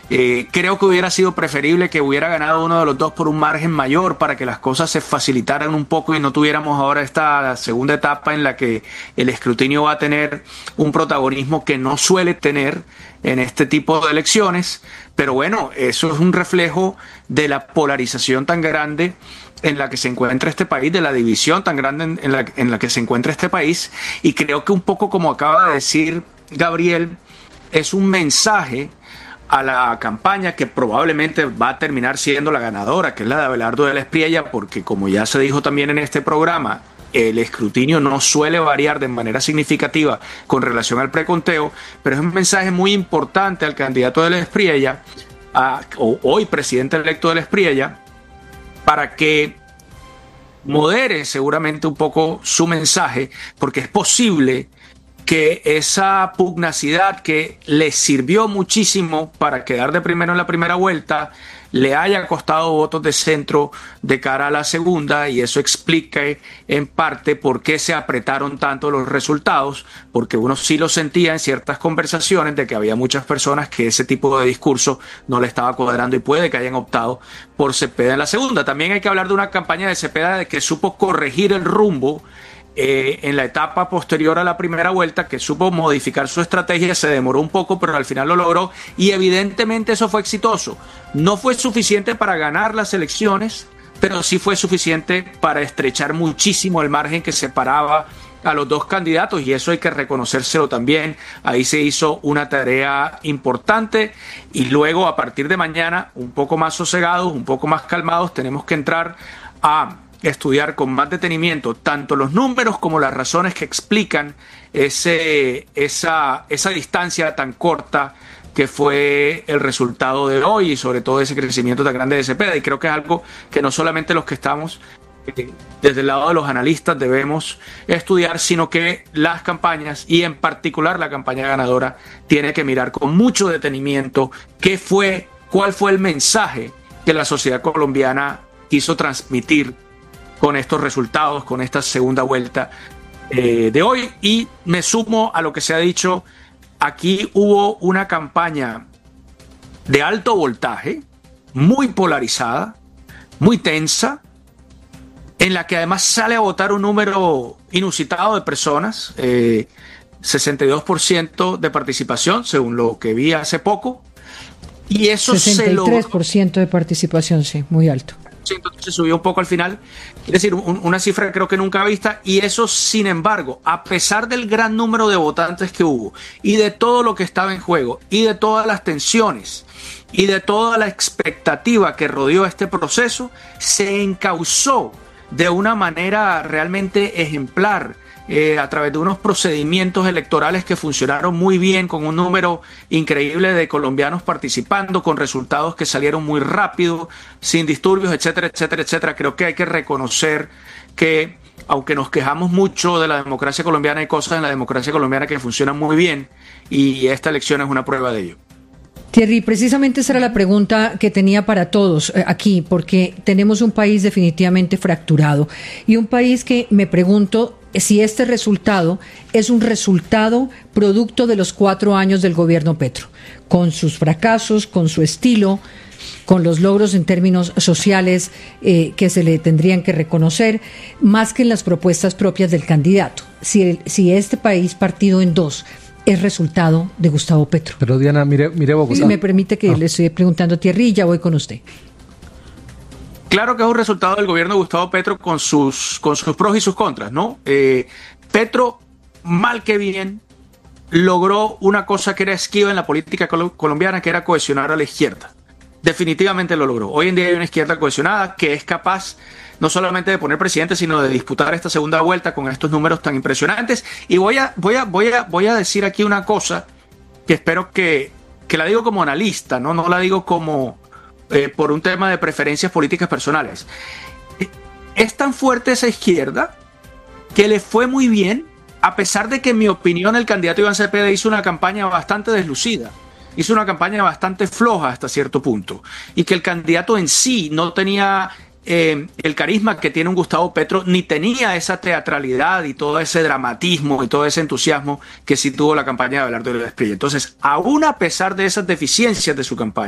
Creo que hubiera sido preferible que hubiera ganado uno de los dos por un margen mayor para que las cosas se facilitaran un poco y no tuviéramos ahora esta segunda etapa en la que el escrutinio va a tener un protagonismo que no suele tener en este tipo de elecciones. Pero bueno, eso es un reflejo de la polarización tan grande en la que se encuentra este país, de la división tan grande en la que se encuentra este país. Y creo que un poco, como acaba de decir Gabriel, es un mensaje a la campaña que probablemente va a terminar siendo la ganadora, que es la de Abelardo de la Espriella, porque como ya se dijo también en este programa, el escrutinio no suele variar de manera significativa con relación al preconteo, pero es un mensaje muy importante al candidato de la Espriella, o hoy presidente electo de la Espriella, para que modere seguramente un poco su mensaje, porque es posible que esa pugnacidad que le sirvió muchísimo para quedar de primero en la primera vuelta le haya costado votos de centro de cara a la segunda, y eso explica en parte por qué se apretaron tanto los resultados, porque uno sí lo sentía en ciertas conversaciones de que había muchas personas que ese tipo de discurso no le estaba cuadrando y puede que hayan optado por Cepeda en la segunda. También hay que hablar de una campaña de Cepeda de que supo corregir el rumbo en la etapa posterior a la primera vuelta, que supo modificar su estrategia. Se demoró un poco, pero al final lo logró, y evidentemente eso fue exitoso. No fue suficiente para ganar las elecciones, pero sí fue suficiente para estrechar muchísimo el margen que separaba a los dos candidatos, y eso hay que reconocérselo también. Ahí se hizo una tarea importante, y luego a partir de mañana, un poco más sosegados, un poco más calmados, tenemos que entrar a estudiar con más detenimiento tanto los números como las razones que explican esa distancia tan corta que fue el resultado de hoy, y sobre todo ese crecimiento tan grande de Cepeda. Y creo que es algo que no solamente los que estamos desde el lado de los analistas debemos estudiar, sino que las campañas, y en particular la campaña ganadora, tiene que mirar con mucho detenimiento cuál fue el mensaje que la sociedad colombiana quiso transmitir con estos resultados, con esta segunda vuelta de hoy. Y me sumo a lo que se ha dicho. Aquí hubo una campaña de alto voltaje, muy polarizada, muy tensa, en la que además sale a votar un número inusitado de personas, 62% de participación, según lo que vi hace poco. Y eso 63% de participación, sí, muy alto. Entonces se subió un poco al final, es decir, una cifra creo que nunca vista. Y eso, sin embargo, a pesar del gran número de votantes que hubo, y de todo lo que estaba en juego, y de todas las tensiones, y de toda la expectativa que rodeó este proceso, se encauzó de una manera realmente ejemplar, a través de unos procedimientos electorales que funcionaron muy bien, con un número increíble de colombianos participando, con resultados que salieron muy rápido, sin disturbios, etcétera, etcétera, etcétera. Creo que hay que reconocer que, aunque nos quejamos mucho de la democracia colombiana, hay cosas en la democracia colombiana que funcionan muy bien, y esta elección es una prueba de ello. Thierry, precisamente esa era la pregunta que tenía para todos aquí, porque tenemos un país definitivamente fracturado, y un país que me pregunto si este resultado es un resultado producto de los 4 años del gobierno Petro, con sus fracasos, con su estilo, con los logros en términos sociales que se le tendrían que reconocer, más que en las propuestas propias del candidato. Si este país partido en dos es resultado de Gustavo Petro. Pero Diana, mire Bogotá. Si me permite que le estoy preguntando a Thierry, y ya voy con usted. Claro que es un resultado del gobierno de Gustavo Petro con sus pros y sus contras, ¿no? Petro, mal que bien, logró una cosa que era esquiva en la política colombiana, que era cohesionar a la izquierda. Definitivamente lo logró. Hoy en día hay una izquierda cohesionada que es capaz no solamente de poner presidente, sino de disputar esta segunda vuelta con estos números tan impresionantes. Y voy a decir aquí una cosa que espero que la digo como analista, no la digo como por un tema de preferencias políticas personales. Es tan fuerte esa izquierda que le fue muy bien, a pesar de que, en mi opinión, el candidato Iván Cepeda hizo una campaña bastante deslucida, hizo una campaña bastante floja hasta cierto punto, y que el candidato en sí no tenía el carisma que tiene un Gustavo Petro, ni tenía esa teatralidad y todo ese dramatismo y todo ese entusiasmo que sí tuvo la campaña de Abelardo de la Espriella. Entonces, aún a pesar de esas deficiencias de su campaña,